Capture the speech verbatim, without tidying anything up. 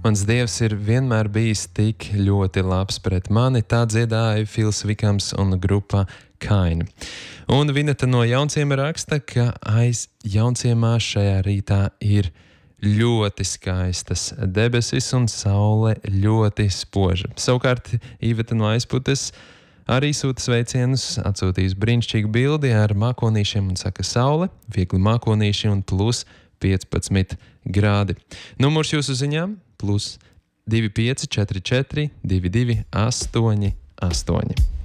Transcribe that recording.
Mans Dievs ir vienmēr bijis tik ļoti labs pret mani, tā dziedāja Fils Vikams un grupa Kaini. Un Vineta no Jaunciema raksta, ka aiz Jaunciemā šajā rītā ir ļoti skaistas debesis un saule ļoti spoža. Savukārt Iveta no Aizputes arī sūta sveicienus, atsūtījis brīnišķīgu bildi ar mākonīšiem un saka saule, viegli mākonīši un plus piecpadsmit grādi. Numurs jūsu ziņām plus divi pieci četri četri divi divi astoņi astoņi.